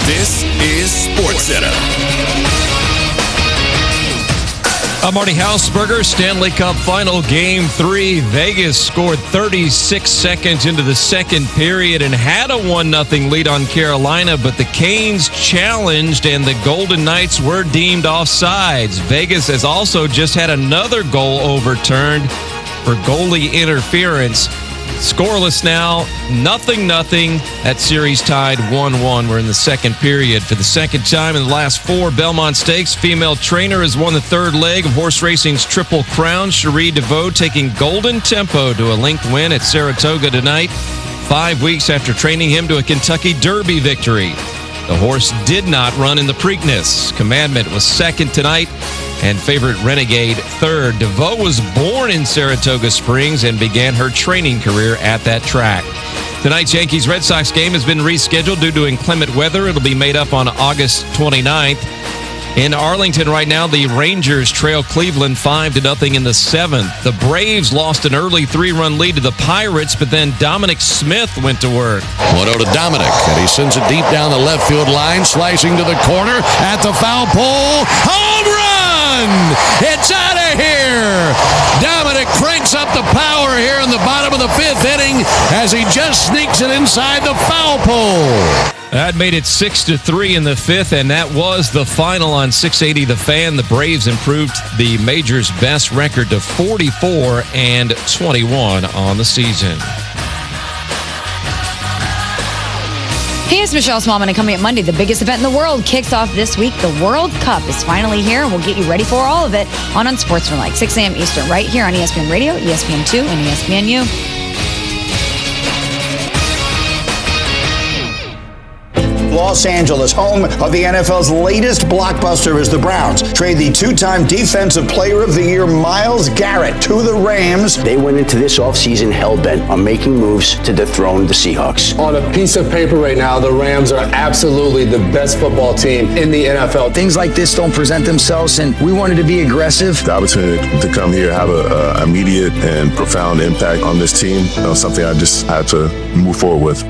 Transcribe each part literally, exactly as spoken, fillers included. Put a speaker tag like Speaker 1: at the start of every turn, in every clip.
Speaker 1: This is SportsCenter.
Speaker 2: I'm Marty Hausberger. Stanley Cup Final Game three. Vegas scored thirty-six seconds into the second period and had a one nothing lead on Carolina, but the Canes challenged and the Golden Knights were deemed offsides. Vegas has also just had another goal overturned for goalie interference. Scoreless now, nothing, nothing. That series tied one one. We're in the second period. For the second time in the last four Belmont Stakes, female trainer has won the third leg of horse racing's Triple Crown. Cherie DeVoe taking Golden Tempo to a linked win at Saratoga tonight, five weeks after training him to a Kentucky Derby victory. The horse did not run in the Preakness. Commandment was second tonight, and favorite Renegade third. DeVoe was born in Saratoga Springs and began her training career at that track. Tonight's Yankees-Red Sox game has been rescheduled due to inclement weather. It'll be made up on August twenty-ninth. In Arlington right now, the Rangers trail Cleveland five to nothing in the seventh. The Braves lost an early three-run lead to the Pirates, but then Dominic Smith went to work.
Speaker 3: one oh to Dominic, and he sends it deep down the left field line, slicing to the corner at the foul pole. Home run! It's out of here! Dominic cranks up the power here in the bottom of the fifth inning as he just sneaks it inside the foul pole.
Speaker 2: That made it six to three in the fifth, and that was the final on six eighty The Fan. The Braves improved the major's best record to forty-four and twenty-one on the season.
Speaker 4: Hey, it's Michelle Smallman, and coming up Monday, the biggest event in the world kicks off this week. The World Cup is finally here, and we'll get you ready for all of it on Unsportsmanlike, six a.m. Eastern, right here on E S P N Radio, E S P N two, and E S P N U.
Speaker 5: Los Angeles, home of the N F L's latest blockbuster, is the Browns. Trade the two-time Defensive Player of the Year Myles Garrett to the Rams.
Speaker 6: They went into this offseason hell-bent on making moves to dethrone the Seahawks.
Speaker 7: On a piece of paper right now, the Rams are absolutely the best football team in the N F L.
Speaker 8: Things like this don't present themselves, and we wanted to be aggressive.
Speaker 9: The opportunity to come here, have an immediate and profound impact on this team, you know, something I just had to move forward with.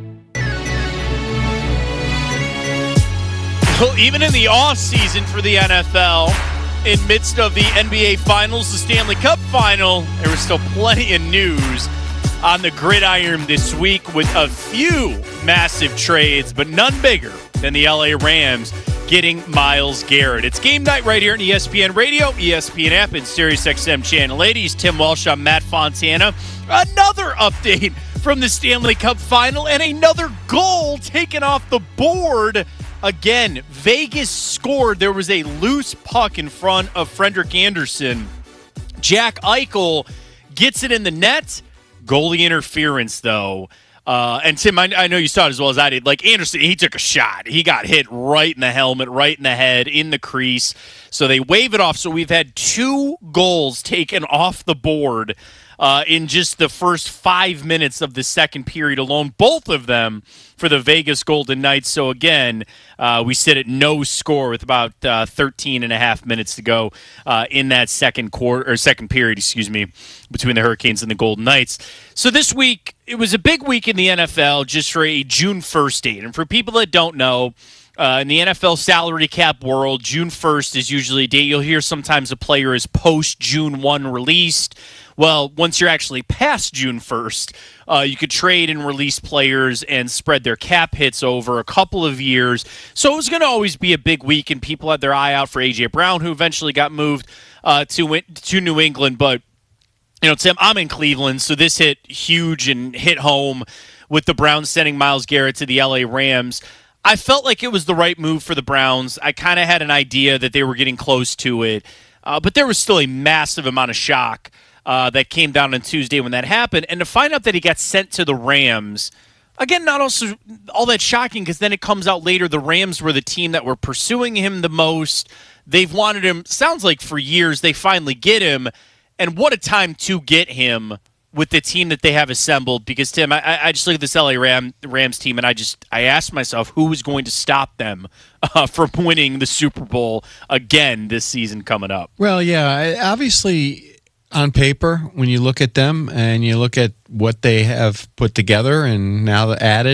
Speaker 10: Well, even in the off season for the N F L, in midst of the N B A Finals, the Stanley Cup Final, there was still plenty of news on the gridiron this week with a few massive trades, but none bigger than the L A Rams getting Myles Garrett. It's game night right here on E S P N Radio, E S P N app, and SiriusXM Channel eighty. He's Tim Walsh. I'm Matt Fontana. Another update from the Stanley Cup Final and another goal taken off the board. Again, Vegas scored. There was a loose puck in front of Frederik Andersen. Jack Eichel gets it in the net. Goalie interference, though. Uh, and, Tim, I, I know you saw it as well as I did. Like, Andersen, he took a shot. He got hit right in the helmet, right in the head, in the crease. So they wave it off. So we've had two goals taken off the board uh, in just the first five minutes of the second period alone. Both of them for the Vegas Golden Knights. So, again, uh, we sit at no score with about uh, thirteen and a half minutes to go uh, in that second quarter or second period, excuse me, between the Hurricanes and the Golden Knights. So this week, it was a big week in the N F L just for a June first date. And for people that don't know, uh, in the N F L salary cap world, June first is usually a date. You'll hear sometimes a player is post-June first released. Well, once you're actually past June first, uh, you could trade and release players and spread their cap hits over a couple of years. So it was going to always be a big week, and people had their eye out for A J. Brown, who eventually got moved uh, to to New England. But, you know, Tim, I'm in Cleveland, so this hit huge and hit home with the Browns sending Myles Garrett to the L A Rams. I felt like it was the right move for the Browns. I kind of had an idea that they were getting close to it, uh, but there was still a massive amount of shock Uh, that came down on Tuesday when that happened. And to find out that he got sent to the Rams, again, not also all that shocking, because then it comes out later the Rams were the team that were pursuing him the most. They've wanted him, sounds like for years, they finally get him. And what a time to get him with the team that they have assembled. Because, Tim, I, I just look at this L A Ram, Rams team, and I just I asked myself, who is going to stop them uh, from winning the Super Bowl again this season coming up?
Speaker 11: Well, yeah, obviously on paper, when you look at them and you look at what they have put together and now added,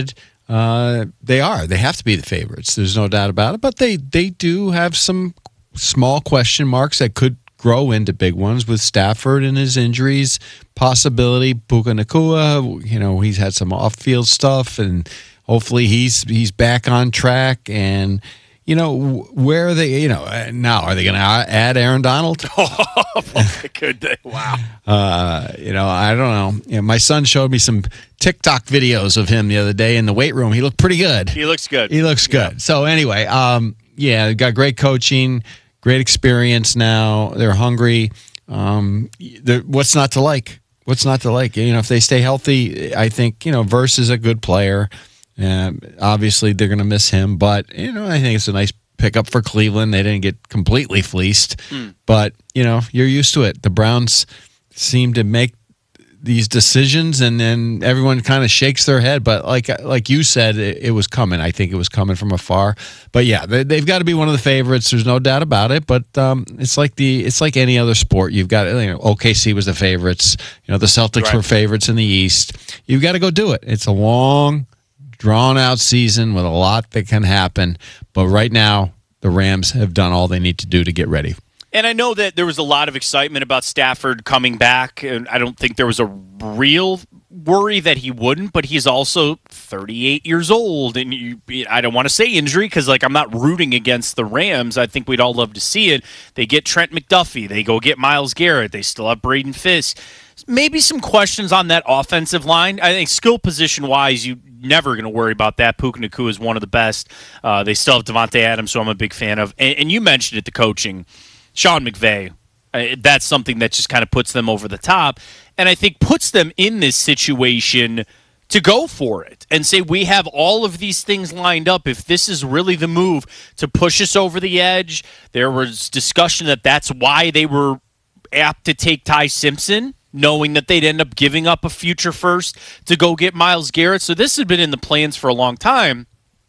Speaker 11: Uh, they are. They have to be the favorites. There's no doubt about it. But they, they do have some small question marks that could grow into big ones with Stafford and his injuries, possibility. Puka Nacua, you know, he's had some off-field stuff, and hopefully he's he's back on track. And you know, where are they? You know, now are they going to add Aaron Donald?
Speaker 10: Oh, could they? Wow.
Speaker 11: Uh, you know, I don't know. You know. My son showed me some TikTok videos of him the other day in the weight room. He looked pretty good.
Speaker 10: He looks good.
Speaker 11: He looks good. Yeah. So anyway, um, yeah, got great coaching, great experience now. They're hungry. Um, they're, what's not to like? What's not to like? You know, if they stay healthy, I think, you know, Verse is a good player. Um, obviously, they're going to miss him, but, you know, I think it's a nice pickup for Cleveland. They didn't get completely fleeced, mm. but, you know, you're used to it. The Browns seem to make these decisions, and then everyone kind of shakes their head. But like like you said, it, it was coming. I think it was coming from afar. But yeah, they, they've got to be one of the favorites. There's no doubt about it. But um, it's like the it's like any other sport. You've got, you know, O K C was the favorites. You know, the Celtics right. were favorites in the East. You've got to go do it. It's a long, drawn out season with a lot that can happen. But right now, the Rams have done all they need to do to get ready.
Speaker 10: And I know that there was a lot of excitement about Stafford coming back, and I don't think there was a real worry that he wouldn't, but he's also thirty-eight years old, and you, I don't want to say injury because, like, I'm not rooting against the Rams. I think we'd all love to see it. They get Trent McDuffie. They go get Myles Garrett. They still have Braden Fisk. Maybe some questions on that offensive line. I think skill position-wise, you never going to worry about that. Puka Nacua is one of the best. Uh, they still have Devontae Adams, who I'm a big fan of. And, and you mentioned it, the coaching. Sean McVay, uh, that's something that just kind of puts them over the top, and I think puts them in this situation to go for it and say, we have all of these things lined up. If this is really the move to push us over the edge, there was discussion that that's why they were apt to take Ty Simpson, knowing that they'd end up giving up a future first to go get Myles Garrett. So this had been in the plans for a long time.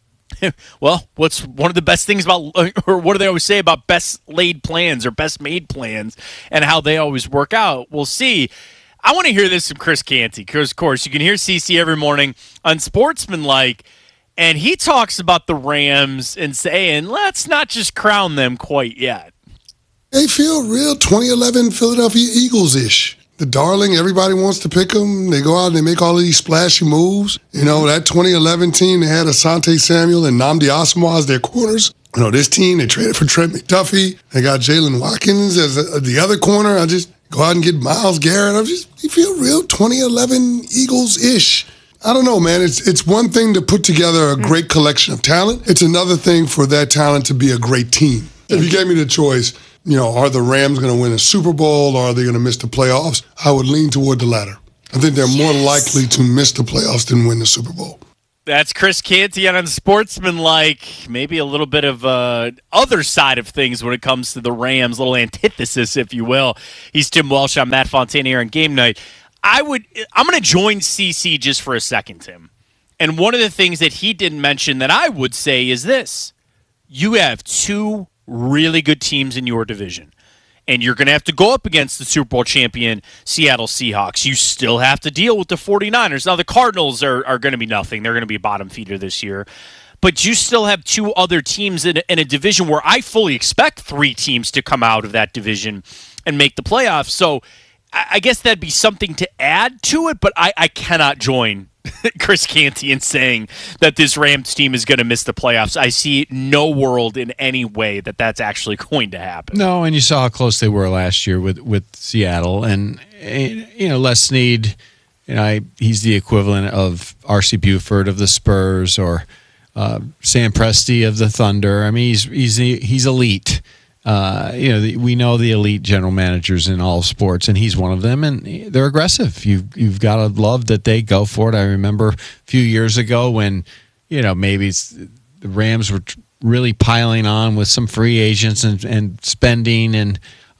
Speaker 10: Well, what's one of the best things about, or what do they always say about best laid plans or best made plans and how they always work out? We'll see. I want to hear this from Chris Canty because, of course, you can hear C C every morning on Sportsmanlike, and he talks about the Rams and saying, let's not just crown them quite yet.
Speaker 12: They feel real twenty eleven Philadelphia Eagles-ish. The darling, everybody wants to pick them. They go out and they make all of these splashy moves. You know, that twenty eleven team, they had Asante Samuel and Nnamdi Asomugha as their corners. You know, this team, they traded for Trent McDuffie. They got Jalen Watkins as a, the other corner. I just go out and get Myles Garrett. I just, you feel real twenty eleven Eagles-ish. I don't know, man. It's it's one thing to put together a great collection of talent. It's another thing for that talent to be a great team. If you gave me the choice, you know, are the Rams going to win a Super Bowl or are they going to miss the playoffs? I would lean toward the latter. I think they're more yes. likely to miss the playoffs than win the Super Bowl.
Speaker 10: That's Chris Canty on Sportsmanlike. Maybe a little bit of uh, other side of things when it comes to the Rams, a little antithesis, if you will. He's Tim Welsh. I'm Matt Fontaine here on Game Night. I would, I'm going to join C C just for a second, Tim. And one of the things that he didn't mention that I would say is this. You have two really good teams in your division, and you're going to have to go up against the Super Bowl champion Seattle Seahawks. You still have to deal with the 49ers. Now, the Cardinals are, are going to be nothing. They're going to be bottom feeder this year. But you still have two other teams in a, in a division where I fully expect three teams to come out of that division and make the playoffs. So I, I guess that'd be something to add to it, but I, I cannot join Chris Canty in saying that this Rams team is going to miss the playoffs. I see no world in any way that that's actually going to happen.
Speaker 11: No, and you saw how close they were last year with, with Seattle. And, you know, Les Snead, you know, I, he's the equivalent of R C Buford of the Spurs or uh, Sam Presti of the Thunder. I mean, he's he's he's elite. Uh, you know, the, we know the elite general managers in all sports, and he's one of them. And they're aggressive. You've you've got to love that they go for it. I remember a few years ago when, you know, maybe it's, the Rams were really piling on with some free agents and, and spending, and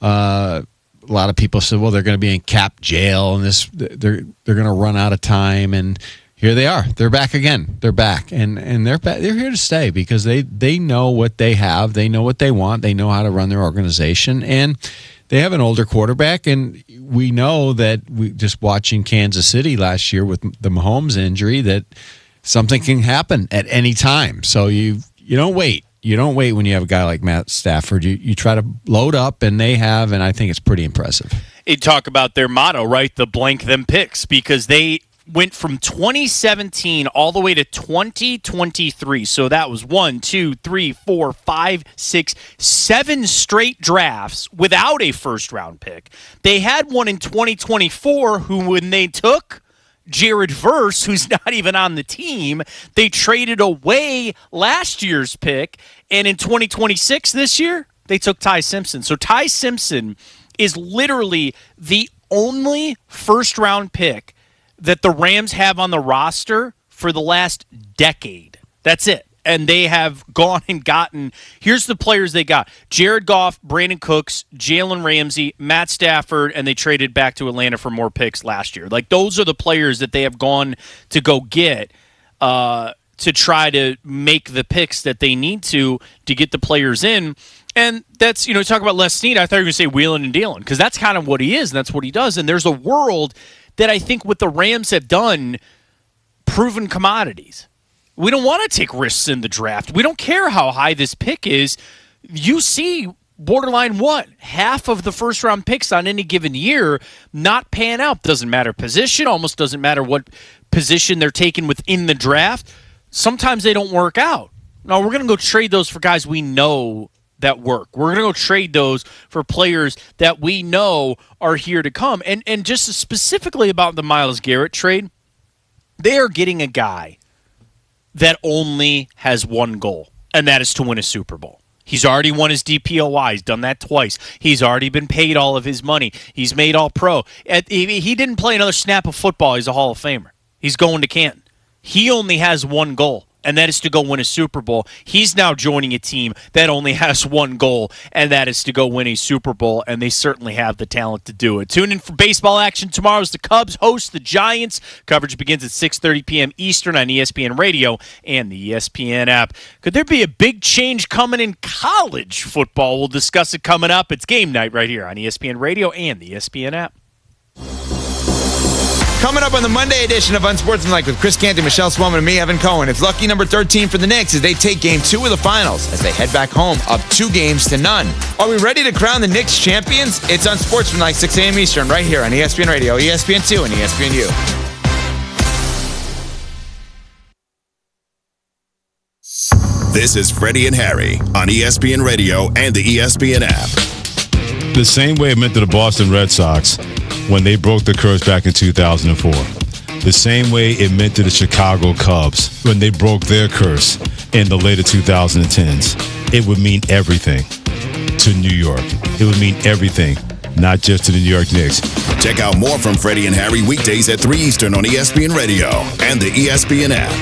Speaker 11: uh, a lot of people said, well, they're going to be in cap jail, and this they're they're going to run out of time. And here they are. They're back again. They're back, and and they're back. They're here to stay because they they know what they have. They know what they want. They know how to run their organization, and they have an older quarterback. And we know that we just watching Kansas City last year with the Mahomes injury that something can happen at any time. So you you don't wait. You don't wait when you have a guy like Matt Stafford. You you try to load up, and they have, and I think it's pretty impressive.
Speaker 10: You talk about their motto, right? The blank them picks, because they went from twenty seventeen all the way to twenty twenty-three. So that was one, two, three, four, five, six, seven straight drafts without a first-round pick. They had one in twenty twenty-four who, when they took Jared Verse, who's not even on the team, they traded away last year's pick. And in twenty twenty-six, this year, they took Ty Simpson. So Ty Simpson is literally the only first-round pick that the Rams have on the roster for the last decade. That's it. And they have gone and gotten, here's the players they got: Jared Goff, Brandon Cooks, Jalen Ramsey, Matt Stafford, and they traded back to Atlanta for more picks last year. Like, those are the players that they have gone to go get uh, to try to make the picks that they need to to get the players in. And that's, you know, talk about Les Snead. I thought you were going to say wheeling and dealing, because that's kind of what he is, and that's what he does. And there's a world that I think what the Rams have done, proven commodities. We don't want to take risks in the draft. We don't care how high this pick is. You see borderline what? Half of the first-round picks on any given year not pan out. Doesn't matter position, almost doesn't matter what position they're taking within the draft. Sometimes they don't work out. Now, we're going to go trade those for guys we know that work. We're going to go trade those for players that we know are here to come. And and just specifically about the Myles Garrett trade, they are getting a guy that only has one goal, and that is to win a Super Bowl. He's already won his D P O I. He's done that twice. He's already been paid all of his money. He's made all pro. He didn't play another snap of football. He's a Hall of Famer. He's going to Canton. He only has one goal, and that is to go win a Super Bowl. He's now joining a team that only has one goal, and that is to go win a Super Bowl, and they certainly have the talent to do it. Tune in for baseball action tomorrow as the Cubs host the Giants. Coverage begins at six thirty p.m. Eastern on E S P N Radio and the E S P N app. Could there be a big change coming in college football? We'll discuss it coming up. It's game night right here on E S P N Radio and the E S P N app.
Speaker 13: Coming up on the Monday edition of Unsportsmanlike with Chris Canty, Michelle Swellman, and me, Evan Cohen. It's lucky number thirteen for the Knicks as they take game two of the finals as they head back home up two games to none. Are we ready to crown the Knicks champions? It's Unsportsmanlike, six a.m. Eastern, right here on E S P N Radio, E S P N two, and E S P N U.
Speaker 1: This is Freddie and Harry on E S P N Radio and the E S P N app.
Speaker 14: The same way it meant to the Boston Red Sox when they broke the curse back in two thousand four. The same way it meant to the Chicago Cubs when they broke their curse in the later two thousand tens. It would mean everything to New York. It would mean everything, not just to the New York Knicks.
Speaker 1: Check out more from Freddie and Harry weekdays at three Eastern on E S P N Radio and the E S P N app.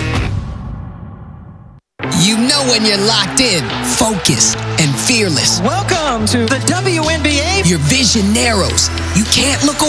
Speaker 15: You know when you're locked in, focused, and fearless.
Speaker 16: Welcome to the W N B A.
Speaker 15: Your vision narrows. You can't look away.